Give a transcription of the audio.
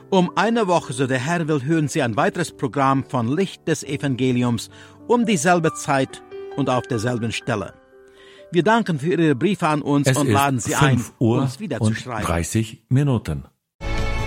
Um eine Woche, so der Herr will, hören Sie ein weiteres Programm von Licht des Evangeliums um dieselbe Zeit und auf derselben Stelle. Wir danken für Ihre Briefe an uns und laden Sie ein, uns wieder zu schreiben. 30 Minuten.